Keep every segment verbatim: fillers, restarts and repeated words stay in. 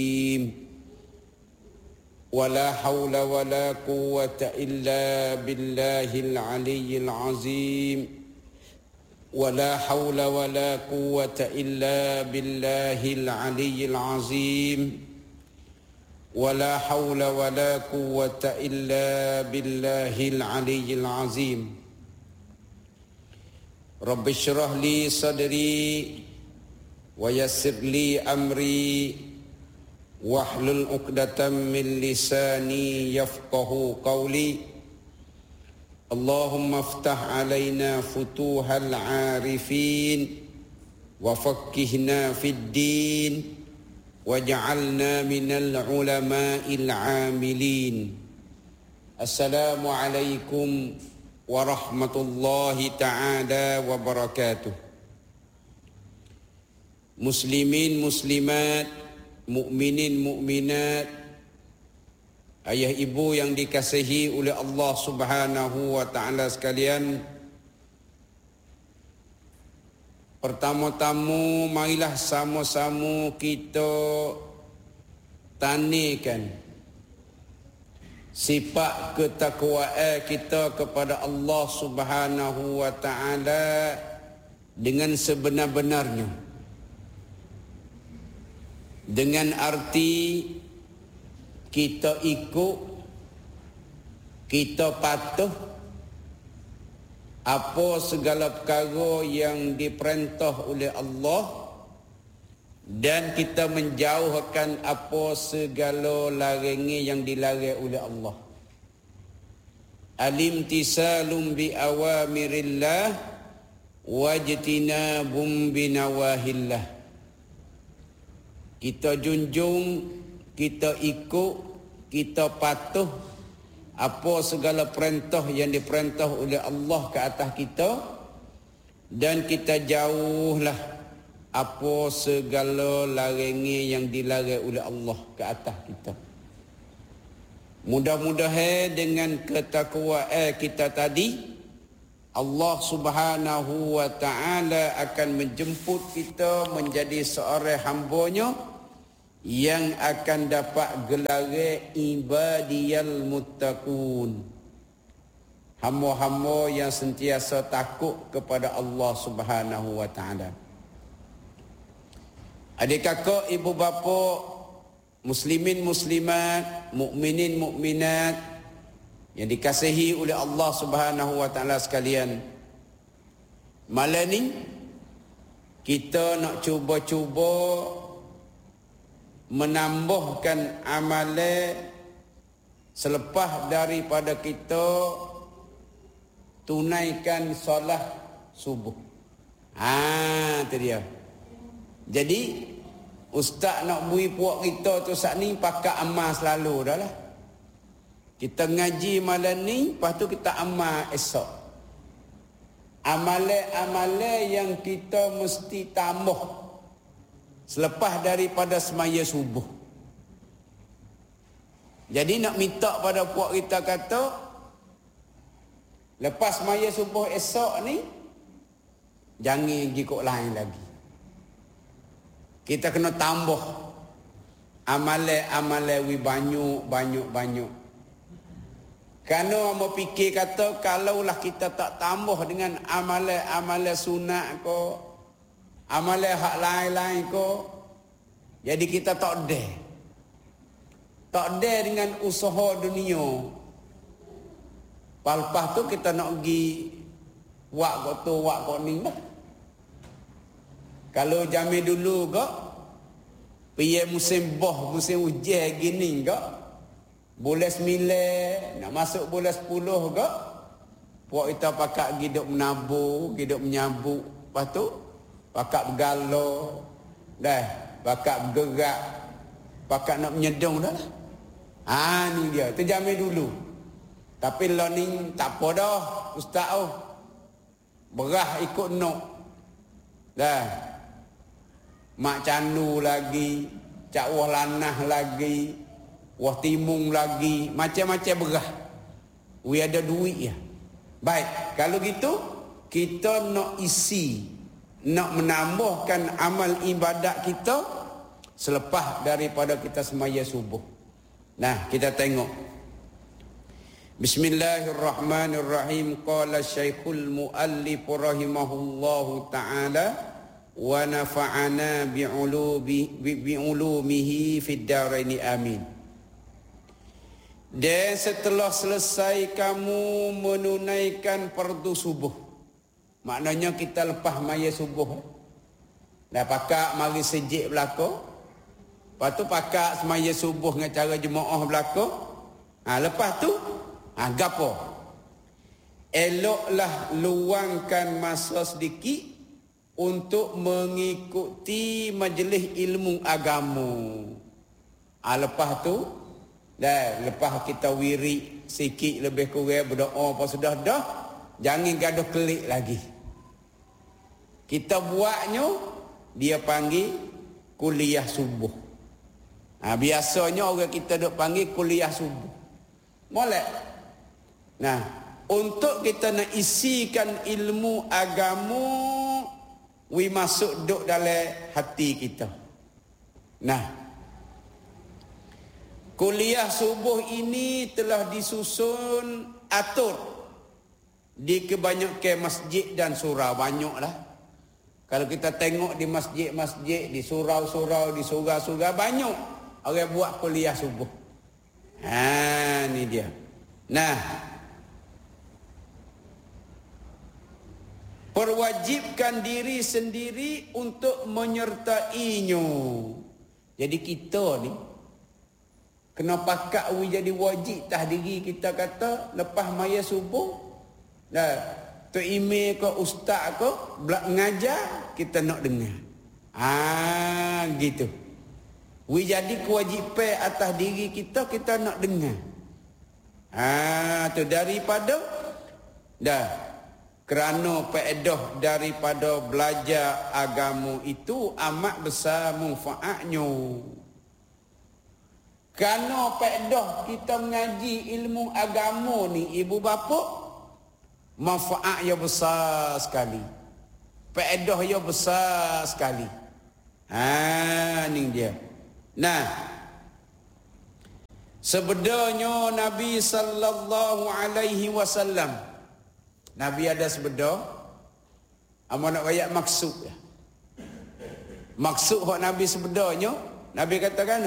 ولا حول ولا قوة إلا بالله العلي العظيم ولا حول ولا قوة إلا بالله العلي العظيم ولا حول ولا قوة إلا بالله العلي العظيم رب اشرح لي صدري ويسر لي أمري واحلل عقدة من لساني يفقه قولي اللهم افتح علينا فتوح العارفين وفقهنا في الدين واجعلنا من العلماء العاملين السلام عليكم ورحمة الله تعالى وبركاته مسلمين مسlimat, mukminin mukminat, ayah ibu yang dikasihi oleh Allah Subhanahu wa taala sekalian. Pertama-tama marilah sama-sama kita tanikan sifat ketakwaan kita kepada Allah Subhanahu wa taala dengan sebenar-benarnya. Dengan arti kita ikut, kita patuh apa segala perkara yang diperintah oleh Allah dan kita menjauhkan apa segala larangan yang dilarang oleh Allah. Alimtisalum bi awamirillah wajtinabum binawahillah. Kita junjung, kita ikut, kita patuh apa segala perintah yang diperintah oleh Allah ke atas kita dan kita jauhlah apa segala larangan yang dilarang oleh Allah ke atas kita. Mudah-mudahan dengan ketakwaan kita tadi Allah Subhanahu wa taala akan menjemput kita menjadi seorang hamba-Nya yang akan dapat gelar ibadiyal muttaqun, hamba-hamba yang sentiasa takut kepada Allah Subhanahu wa taala. Adik kakak, ibu bapa, muslimin muslimat, mukminin mukminat yang dikasihi oleh Allah Subhanahu wa taala sekalian. Malam ni kita nak cuba-cuba menambahkan amalan selepas daripada kita tunaikan solat subuh. Ha, tu dia. Jadi ustaz nak bui puak kita tu saat ni pakai amal selalu dah lah. Kita ngaji malam ni, lepas tu kita amal esok. Amalan-amalan yang kita mesti tambah selepas daripada semaya subuh. Jadi nak minta pada puak kita kata, lepas semaya subuh esok ni, jangan pergi kok lain lagi. Kita kena tambah amalan-amalan wi banyak-banyak-banyak. Kerana mau fikir kata, kalaulah kita tak tambah dengan amalan-amalan sunat ko, amalan hak lain-lain ko, jadi kita tak ada. Tak ada dengan usaha dunia. Lepas tu kita nak pergi wak kok tu, wak kok ni lah. Kalau zaman dulu kok, pergi musim boh, musim hujan gini kok, bulan sembilan, nak masuk bulan sepuluh kok, puak kita pakat hidup menabur, hidup menyabuk. Lepas tu, pakat bergalau, dah, pakat bergerak, pakat nak menyedong dah lah. Ha, ni dia, tu zaman dulu. Tapi lah ni tak apa dah, ustaz oh. Berah ikut nok. Dah. Mak candu lagi, cak wah lanah lagi, wah timung lagi, macam-macam berah. We ada duit ya. Baik, kalau gitu kita nak isi, nak menambahkan amal ibadat kita selepas daripada kita semaya subuh. Nah, kita tengok. Bismillahirrahmanirrahim. Qala Syekhul Muallif rahimahullahu taala wa nafa'ana bi'ulubi bi'ulumihi fid daraini amin. Dan setelah selesai kamu menunaikan fardu subuh, maknanya kita lepas maya subuh, dah pakak mari sejik belaka. Lepas tu pakak semaya subuh dengan cara jemaah belaka. Ha, lepas tu, ha, gapo? Eloklah luangkan masa sedikit untuk mengikuti majlis ilmu agama. Ha, lepas tu, dah, lepas kita wirid sikit lebih kurang berdoa apa sudah dah, jangan gaduh kelik lagi. Kita buatnya, dia panggil kuliah subuh. Ha, biasanya orang kita duk panggil kuliah subuh. Molek. Nah, untuk kita nak isikan ilmu agama, we masuk duk dalam hati kita. Nah, kuliah subuh ini telah disusun atur di kebanyakan masjid dan surau. Banyaklah. Kalau kita tengok di masjid-masjid, di surau-surau, di surau-surau, banyak orang buat kuliah subuh. Ha, ni dia. Nah, perwajibkan diri sendiri untuk menyertainya. Jadi kita ni kena pakak we jadi wajib tah diri kita kata lepas maya subuh, dah tu email ke ustaz ke ngajar kita nak dengar. Ah, gitu. We jadi kewajipan atas diri kita, kita nak dengar. Ah, tu daripada dah kerana faedah daripada belajar agama itu amat besar manfaatnya. Kerana faedah kita mengaji ilmu agama ni, ibu bapa, manfaatnya besar sekali. Faedahnya besar sekali. Ha, ni dia. Nah, sebenarnya Nabi sallallahu alaihi wasallam, Nabi ada sebeda, ama nak ayat maksud ya. Maksud hak Nabi sebedanya, Nabi katakan,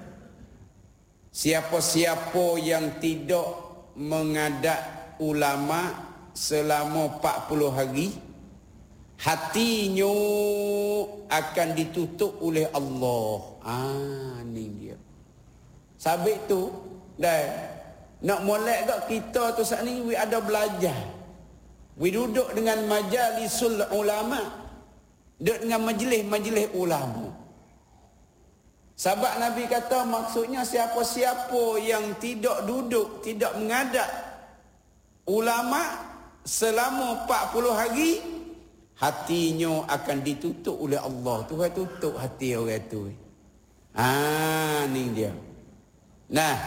siapa-siapa yang tidak mengadap ulama selama empat puluh hari, hatinya akan ditutup oleh Allah. Ah, ni dia. Sabit tu, dah nak molek gak kita tu saat ni we ada belajar. We duduk dengan majalisul ulama, duduk dengan majlis-majlis ulama. Sebab Nabi kata maksudnya siapa-siapa yang tidak duduk, tidak mengadap ulama selama empat puluh hari, hatinya akan ditutup oleh Allah. Tuhan tutup hati orang tu. Ah, ni dia. Nah,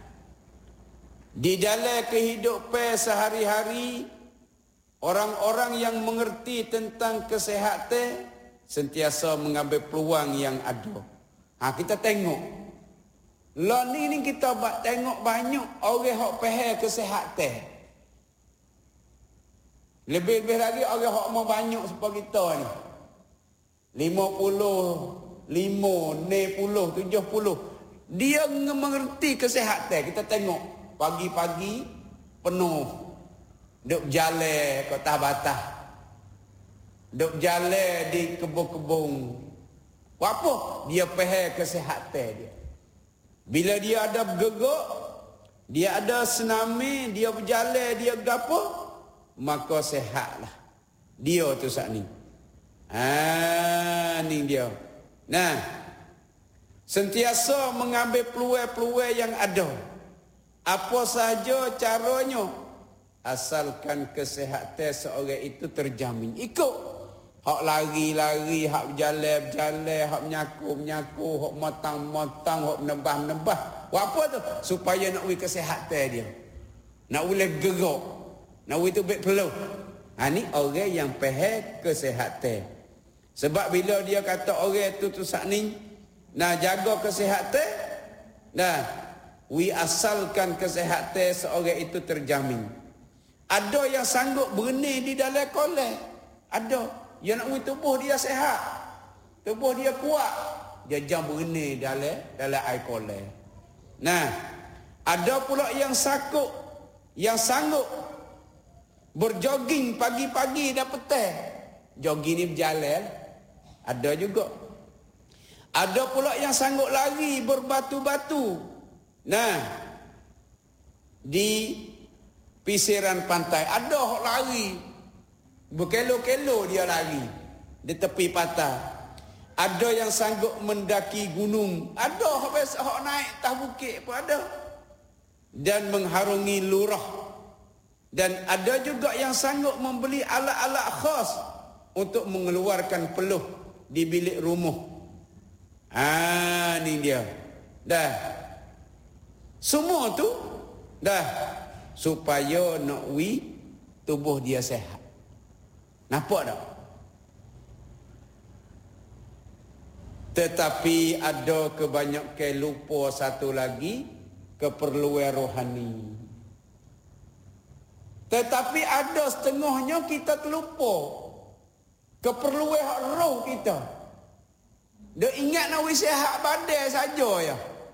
di dalam kehidupan sehari-hari, orang-orang yang mengerti tentang kesihatan sentiasa mengambil peluang yang ada. Ha, kita tengok. Lah ni ni kita buat tengok banyak orang hak faham kesihatan. Lebih-lebih lagi orang hak mau banyak seperti kita ni. lima puluh, lima, enam puluh, tujuh puluh. Dia mengerti kesihatan. Kita tengok pagi-pagi penuh. Duk jalan ke atas-atas. Duk jalan di kebun-kebun. Apa? Dia faham kesihatan dia. Bila dia ada bergerak, dia ada senami, dia berjalan, dia gapo, maka sehatlah. Dia tu saat ni. Ah, ni dia. Nah, sentiasa mengambil peluang-peluang yang ada. Apa sahaja caranya, asalkan kesihatan seorang itu terjamin. Ikut. Hak lari-lari, hak berjalan-berjalan, hak menyaku-menyaku, hak matang-matang, hak menebah-menebah. Buat apa tu? Supaya nak wui kesihatan dia. Nak boleh gerak. Nak wui tu baik peluh. Ha, ni orang yang faham kesihatan. Sebab bila dia kata orang tu tu saat ni, Nah, jaga kesihatan. Nah, we asalkan kesihatan seorang itu terjamin. Ada yang sanggup berenang di dalam kolam. Ada. Yang nak tubuh dia sehat. Tubuh dia kuat. Dia jangan berenang dalam dalam air kolam. Nah, ada pula yang sakut, yang sanggup berjoging pagi-pagi dan petang. Jogging ni berjalan. Ada juga. Ada pula yang sanggup lari berbatu-batu. Nah, di pisiran pantai ada orang lari berkelo-kelo, dia lari di tepi pantai. Ada yang sanggup mendaki gunung, ada orang naik atas bukit pun ada, dan mengharungi lurah. Dan ada juga yang sanggup membeli alat-alat khas untuk mengeluarkan peluh di bilik rumah. Ah, ni dia. Dah. Semua tu dah supaya nak wi tubuh dia sehat. Nampak tak? Tetapi ada kebanyakan lupa satu lagi, keperluan rohani. Tetapi ada setengahnya kita terlupa keperluan roh kita. Dia ingat nak wi sihat badan saja ya.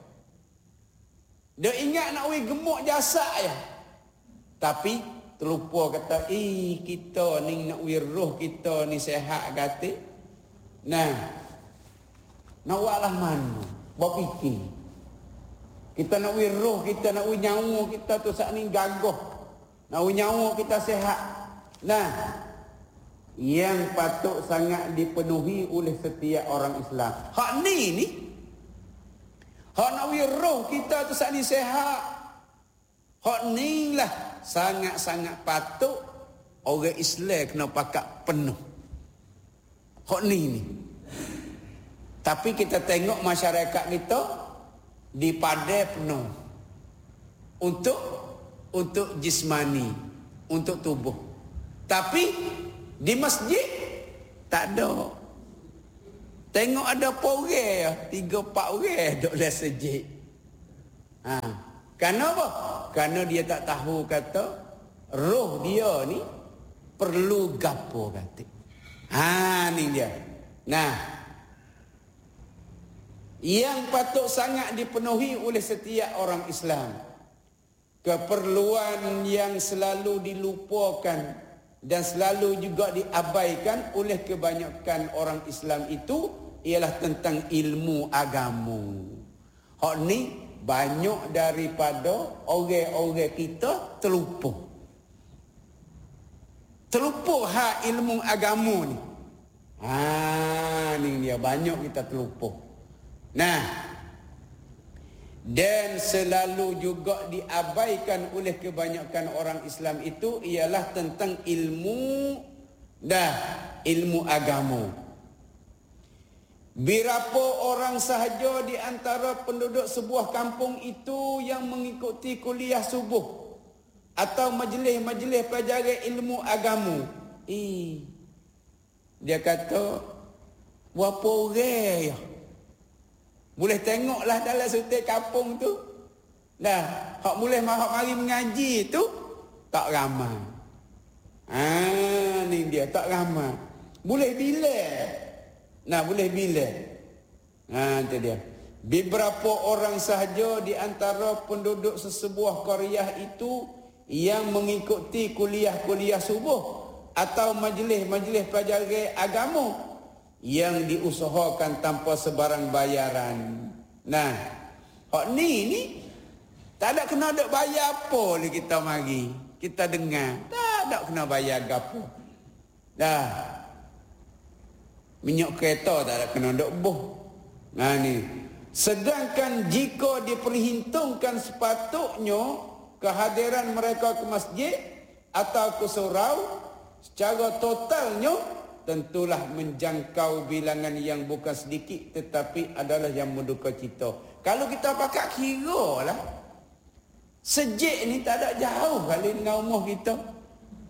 Dia ingat nak wi gemuk jasad ya. Tapi terlupa kata, eh kita ni nak wi roh kita ni sihat gati. Nah, nak buatlah mana? Buat fikir. Kita nak wi roh kita, nak wi nyawa kita tu saat ni gagah. Nak wi nyawa kita sihat. Nah, yang patut sangat dipenuhi oleh setiap orang Islam. Hak ni ni. Hak nak wi roh kita tu saat ni sihat. Hak ni lah sangat-sangat patut orang Islam kena pakat penuh. Hak ni ni. Tapi kita tengok masyarakat kita dipadai penuh untuk untuk jismani, untuk tubuh. Tapi di masjid tak ada. Tengok ada orang ya, tiga empat orang duduk dalam masjid. Ha, kerana apa? Kerana dia tak tahu kata roh dia ni perlu gapo kata. Ha, ni dia. Nah, yang patut sangat dipenuhi oleh setiap orang Islam, keperluan yang selalu dilupakan dan selalu juga diabaikan oleh kebanyakan orang Islam itu ialah tentang ilmu agama. Hak ni banyak daripada orang-orang kita terlupa. Terlupa hak ilmu agama ni. Ha, ni dia banyak kita terlupa. Nah, dan selalu juga diabaikan oleh kebanyakan orang Islam itu ialah tentang ilmu dah ilmu agama. Berapa orang sahaja di antara penduduk sebuah kampung itu yang mengikuti kuliah subuh atau majlis-majlis pelajaran ilmu agama. Eh, dia kata berapa orang ya? Boleh tengoklah dalam setiap kampung tu. Dah, hak boleh hak mari mengaji tu tak ramai. Ah, ni dia tak ramai. Boleh bila? Nah, boleh bila? Ha, itu dia. Beberapa orang sahaja di antara penduduk sesebuah qaryah itu yang mengikuti kuliah-kuliah subuh atau majlis-majlis pelajaran agama yang diusahakan tanpa sebarang bayaran. Nah, hak ni ni tak ada kena ada bayar apa ni kita mari. Kita dengar, tak ada kena bayar gapo. Dah. Minyak kereta tak ada kena ada boh. Nah ni. Sedangkan jika diperhitungkan sepatutnya kehadiran mereka ke masjid atau ke surau secara totalnya tentulah menjangkau bilangan yang bukan sedikit tetapi adalah yang menduka cita. Kalau kita pakai kira lah, sejik ni tak ada jauh kali dengan rumah kita.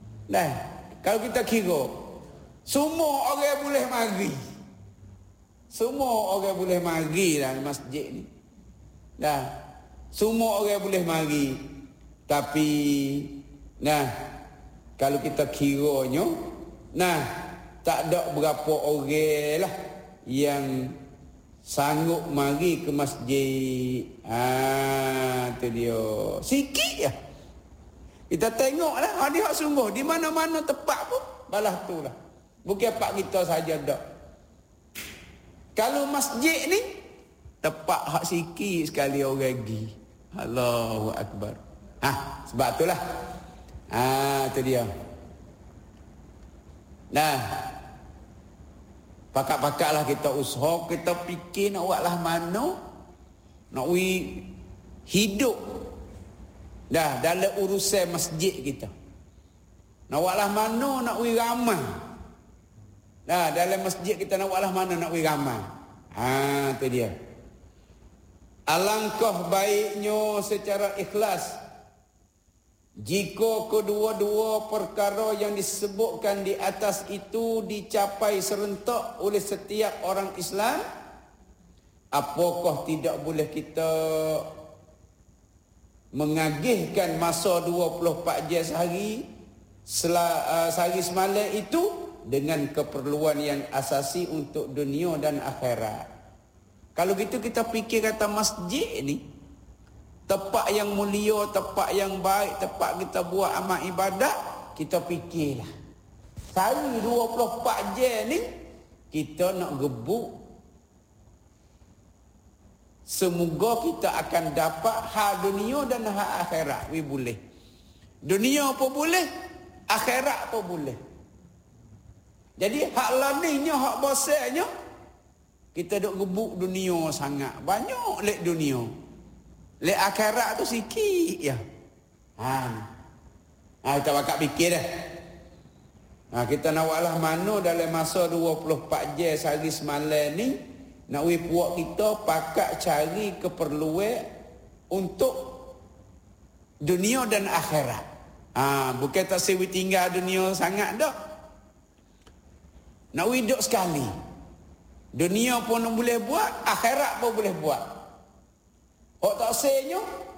Dah, kalau kita kira semua orang boleh mari, Semua orang boleh mari dalam masjid ni. Dah. Semua orang boleh mari. Tapi nah, kalau kita kiranya, nah, tak ada berapa orang lah yang sanggup mari ke masjid. Ah, tu dia. Sikit ya. Kita tengoklah, ha dia sungguh di mana-mana tempat pun balah tu lah. Bukan pak kita saja dak. Kalau masjid ni tempat hak sikit sekali orang pergi. Allahu akbar. Ah, sebab itulah. Ah, tu dia. Nah, pakak-pakaklah kita usaha, kita fikir nak buatlah mana, nak we hidup dah dalam urusan masjid kita. Nak buatlah mana nak we ramai. Dah dalam masjid kita nak buatlah mana nak we ramai. Ha, tu dia. Alangkah baiknya secara ikhlas jika kedua-dua perkara yang disebutkan di atas itu dicapai serentak oleh setiap orang Islam, apakah tidak boleh kita mengagihkan masa dua puluh empat jam sehari uh, sehari semalam itu dengan keperluan yang asasi untuk dunia dan akhirat. Kalau gitu kita fikir kata masjid ni tempat yang mulia, tempat yang baik, tempat kita buat amal ibadat, kita fikirlah. Sehari dua puluh empat jam ni kita nak gebuk. Semoga kita akan dapat hak dunia dan hak akhirat. We boleh. Dunia pun boleh, akhirat pun boleh. Jadi hak lainnya, hak besarnya, kita duk gebuk dunia sangat. Banyak lek dunia. Lek akhirat tu sikit ya. Ha. Ha, kita bakal fikir dah. Ha, kita nak buatlah mana dalam masa dua puluh empat jam sehari semalam ni, nak we puak kita pakat cari keperluan untuk dunia dan akhirat. Ha, bukan tak sewi tinggal dunia sangat dak. Nak we duduk sekali. Dunia pun boleh buat, akhirat pun boleh buat. Hak tak senyo